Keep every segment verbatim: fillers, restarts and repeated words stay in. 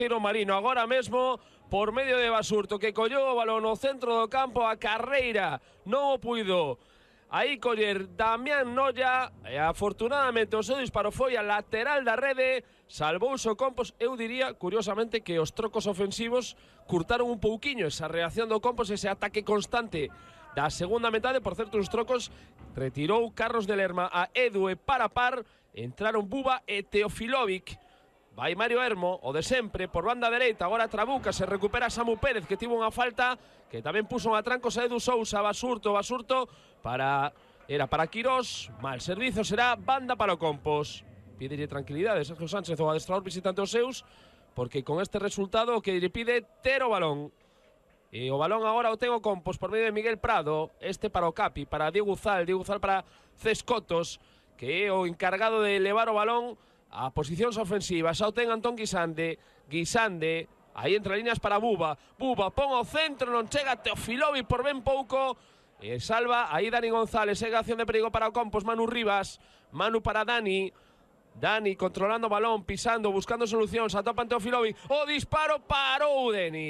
Marino agora mesmo por medio de Basurto, que collou o balón no centro do campo, a carreira non o puido aí coller Damián Noya, e afortunadamente o seu disparo foi a lateral da rede, salvouse o Compos. Eu diría, curiosamente, que os trocos ofensivos curtaron un pouquiño esa reacción do Compos, ese ataque constante da segunda metade. Por certo, os trocos retirou Carlos de Lerma a Edu e para par entraron Buba e Teofilovic. Vai Mario Hermo, o de sempre, por banda dereita. Agora Trabuca, se recupera Samu Pérez, que tivo unha falta, que tamén puso un atrancos a Edu Sousa. Basurto, Basurto, para... era para Quirós. Mal servizo, será banda para o Compos. Pídelle tranquilidade Sergio Sánchez, o adestrador visitante os seus, porque con este resultado o que lle pide ter o balón. E o balón agora o ten o Compos por medio de Miguel Prado. Este para o Capi, para Diego Uzal, Diego Uzal para Cescotos, que é o encargado de elevar o balón a posicións ofensivas. Xa o ten Antón Guisande, Guisande, aí entre líneas para Buba, Buba pon ao centro, non chega Teofilovic por ben pouco, e salva aí Dani González. Segue acción de perigo para o Compos, Manu Rivas, Manu para Dani, Dani controlando o balón, pisando, buscando solucións, atopan Teofilovic, o disparo parou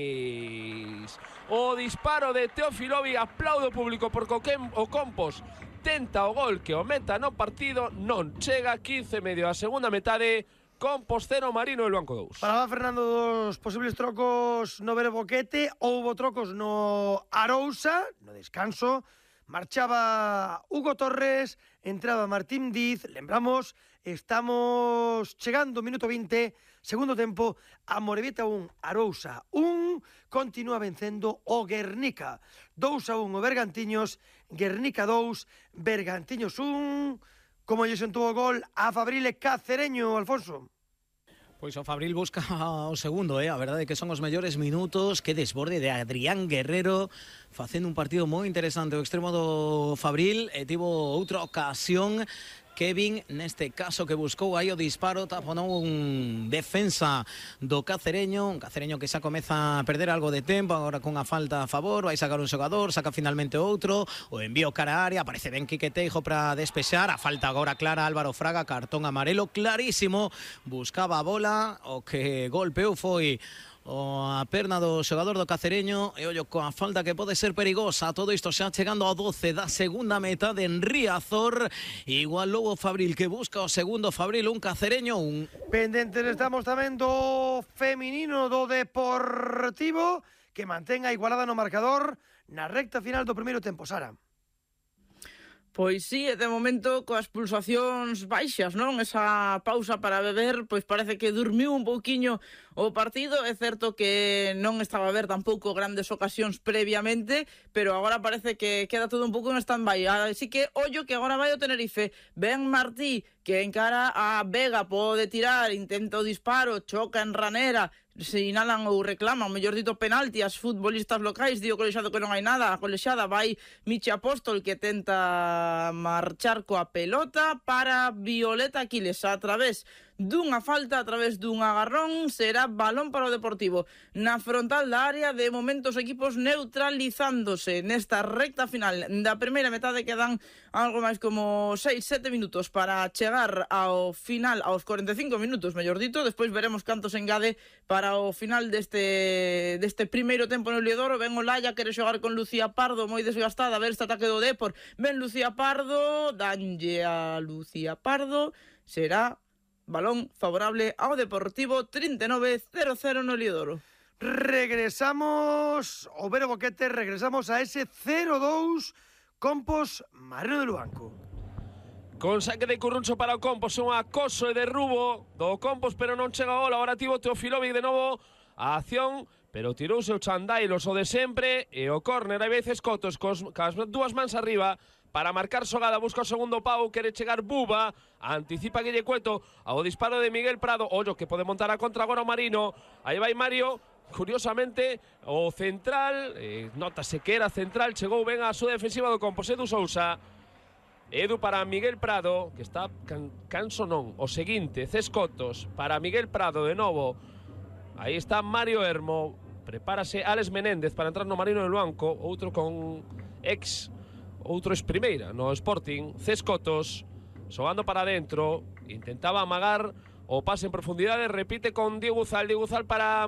Denis, o disparo de Teofilovic, aplaudo público porque o Compos tenta o gol que o meta no partido, non chega. Quince e medio a segunda metade, Compos cero, Marino e Luanco dous. Falaba Fernando dos posibles trocos no Vero Boquete, houbo trocos no Arousa, no descanso, marchaba Hugo Torres, entraba Martín Diz. Lembramos, estamos chegando minuto vinte, segundo tempo, a Morevieta un, Arousa un, continúa vencendo o Guernica, dous a un o Bergantiños, Guernica dous, Bergantiños un. Como lle sentou o gol a Fabrile Cacereño, Alfonso? Pois o Fabril busca o segundo, eh? A verdade é que son os mellores minutos. Que desborde de Adrián Guerrero, facendo un partido moi interesante o extremo do Fabril, e tivo outra ocasión Kevin, neste caso, que buscou aí o disparo, taponou un defensa do Cacereño, un Cacereño que xa comeza a perder algo de tempo, agora con a falta a favor, vai sacar un xogador, saca finalmente outro, o envío cara a área, aparece ben Quique Teijo para despexar, a falta agora clara Álvaro Fraga, cartón amarelo clarísimo, buscaba a bola, o que golpeou foi o a perna do xogador do Cacereño, e ollo coa falta que pode ser perigosa. Todo isto xa chegando ao doce da segunda metade en Riazor. Igual Lobo Fabril, que busca o segundo. Fabril un, Cacereño un. Pendentes estamos tamén do feminino do Deportivo, que mantén a igualada no marcador na recta final do primeiro tempo, Sara. Pois sí, de momento coas pulsacións baixas, non? Esa pausa para beber, pois parece que dormiu un pouquiño o partido. É certo que non estaba a ver tampouco grandes ocasións previamente, pero agora parece que queda todo un pouco en stand-by. Así que ollo que agora vai o Tenerife. Ben Martí, que encara a Vega, pode tirar, intenta o disparo, choca en ranera, sinalan ou reclaman, mellor dito, penalti as futbolistas locais. Dio o colexado que non hai nada. A colexada vai Michi Apóstol, que tenta marchar coa pelota para Violeta Aquiles a través dunha falta, a través dun agarrón. Será balón para o Deportivo na frontal da área. De momento os equipos neutralizándose nesta recta final da primeira metade. Quedan algo máis como seis sete minutos para chegar ao final, aos cuarenta e cinco minutos, mellor dito. Despois veremos canto se engade para o final deste deste primeiro tempo no Liodoro. Ben Olaya, quere xogar con Lucía Pardo, moi desgastada, a ver este ataque do Depor. Ben Lucía Pardo, danlle a Lucía Pardo, será balón favorable ao Deportivo. Trinta e nove cero cero no Liodoro. Regresamos ao Vero Boquete, regresamos a ese cero dous Compos Marino de Luanco. Con saque de Curruncho para o Compos, un acoso e derrubo do Compos, pero non chega o gol. Agora tivo Teofilovic de novo a acción, pero tirouse o Chandailos, o de sempre, e o córner. Hai veces Cotos cos, cas dúas mans arriba para marcar xogada, busca o segundo pau, quere chegar Buba, anticipa Guille Cueto ao disparo de Miguel Prado. Ollo que pode montar a contra agora o Marino. Aí vai Mario, curiosamente o central, eh, notase que era central, chegou ben a súa defensiva do Compos. Edu Sousa, Edu para Miguel Prado, que está can, canso non, o seguinte, Cescotos para Miguel Prado de novo. Aí está Mario Hermo, prepárase Alex Menéndez para entrar no Marino de Luanco, outro con ex, outro ex primeira no Sporting. Cescotos xogando para adentro, intentaba amagar o pase en profundidade, repite con Diego Uzal, Diego Uzal para